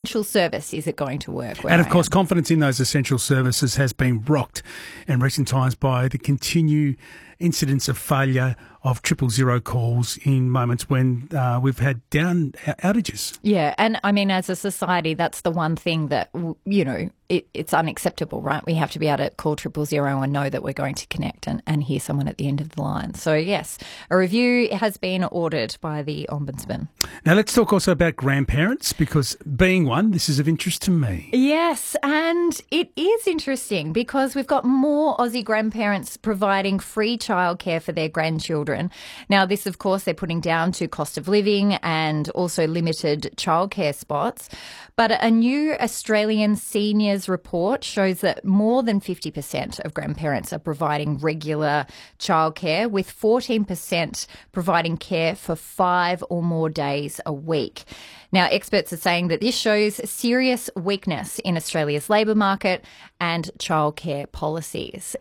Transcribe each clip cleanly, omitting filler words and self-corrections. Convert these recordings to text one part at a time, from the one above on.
essential service, is it going to work? And, of course, confidence in those essential services has been rocked in recent times by the continued incidents of failure of 000 calls in moments when we've had down outages. Yeah, and I mean, as a society, that's the one thing that, you know, it's unacceptable, right? We have to be able to call 000 and know that we're going to connect and hear someone at the end of the line. So, yes, a review has been ordered by the Ombudsman. Now, let's talk also about grandparents, because being one, this is of interest to me. Yes, and it is interesting because we've got more Aussie grandparents providing free childcare for their grandchildren. Now, this, of course, they're putting down to cost of living and also limited childcare spots. But a new Australian seniors report shows that more than 50% of grandparents are providing regular childcare, with 14% providing care for 5 or more days a week. Now, experts are saying that this shows serious weakness in Australia's labour market and childcare policies.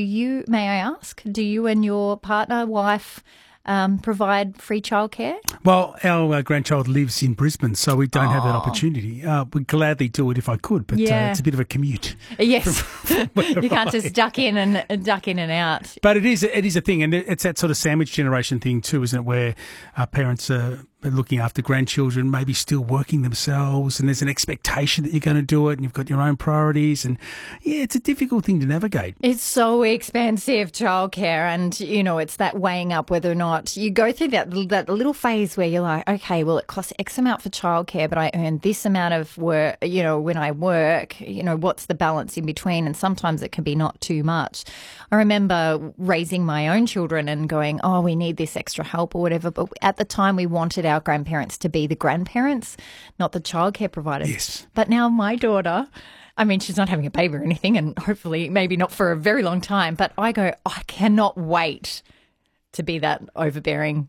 May I ask, do you and your partner, wife, provide free childcare? Well, our grandchild lives in Brisbane, so we don't have that opportunity. We'd gladly do it if I could, but it's a bit of a commute. Yes, you can't just duck in and out. But it is a thing, and it's that sort of sandwich generation thing too, isn't it, where parents are looking after grandchildren, maybe still working themselves, and there's an expectation that you're going to do it, and you've got your own priorities, and it's a difficult thing to navigate. It's so expensive, childcare, and you know, it's that weighing up whether or not you go through that little phase where you're like, okay, well, it costs X amount for childcare, but I earn this amount of work, you know, when I work, you know, what's the balance in between? And sometimes it can be not too much. I remember raising my own children and going, oh, we need this extra help or whatever, but at the time we wanted our grandparents to be the grandparents, not the childcare providers. Yes. But now my daughter, I mean, she's not having a baby or anything, and hopefully maybe not for a very long time, but I go, I cannot wait to be that overbearing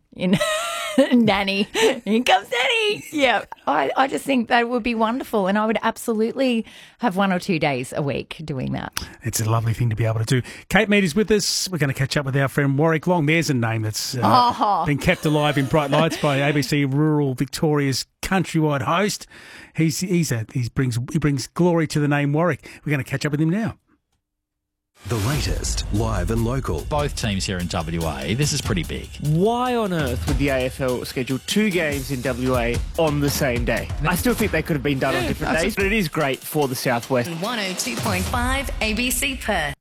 nanny. Here comes nanny. Yeah, I just think that would be wonderful, and I would absolutely have 1 or 2 days a week doing that. It's a lovely thing to be able to do. Kate Mead is with us. We're going to catch up with our friend Warwick Long. There's a name that's been kept alive in bright lights by ABC Rural Victoria's countrywide host. He brings glory to the name Warwick. We're going to catch up with him now. The latest, live and local. Both teams here in WA, this is pretty big. Why on earth would the AFL schedule 2 games in WA on the same day? I still think they could have been done on different days, but it is great for the Southwest. 102.5 ABC Perth.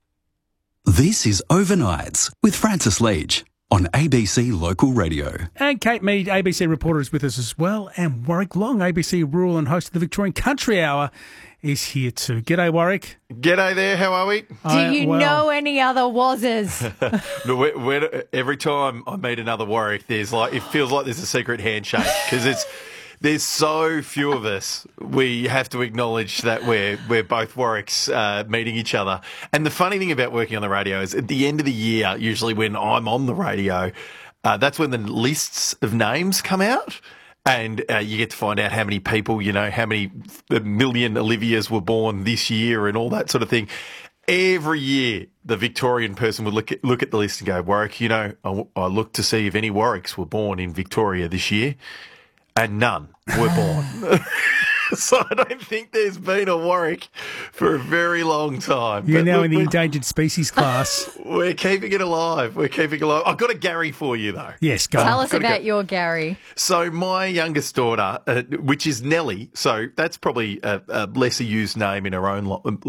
This is Overnights with Francis Leach on ABC Local Radio. And Kate Mead, ABC reporter, is with us as well. And Warwick Long, ABC Rural and host of the Victorian Country Hour, is here too. G'day, Warwick. G'day there, how are we? Do you know any other Wazzers? Every time I meet another Warwick, it feels like there's a secret handshake, because there's so few of us. We have to acknowledge that we're both Warwicks meeting each other. And the funny thing about working on the radio is at the end of the year, usually when I'm on the radio, that's when the lists of names come out. And you get to find out how many people, you know, how many million Olivias were born this year and all that sort of thing. Every year, the Victorian person would look at the list and go, Warwick, you know, I looked to see if any Warwicks were born in Victoria this year, and none were born. So I don't think there's been a Warwick for a very long time. You're now in the endangered species class. We're keeping it alive. I've got a Gary for you, though. Yes, go on. Tell us about your Gary. So my youngest daughter, which is Nellie, so that's probably a lesser used name in her own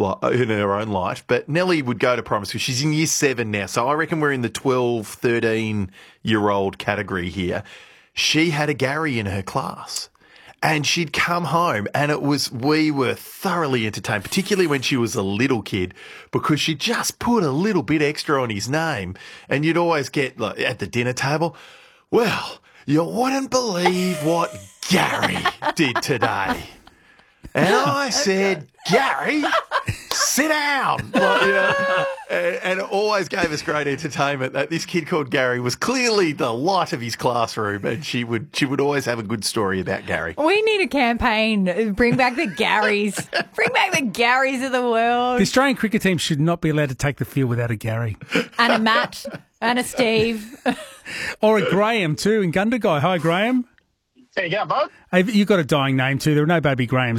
life, but Nellie would go to primary school. She's in year 7 now, so I reckon we're in the 12, 13-year-old category here. She had a Gary in her class. And she'd come home and we were thoroughly entertained, particularly when she was a little kid, because she just put a little bit extra on his name. And you'd always get, like, at the dinner table, well, you wouldn't believe what Gary did today. And I said, Gary, sit down. Like, you know, and it always gave us great entertainment that this kid called Gary was clearly the light of his classroom, and she would always have a good story about Gary. We need a campaign. Bring back the Garys. Bring back the Garys of the world. The Australian cricket team should not be allowed to take the field without a Gary. And a Matt. And a Steve. Or a Graham too in Gundagai. Hi, Graham. There you go, bud. Hey, you've got a dying name too. There are no baby Grahams.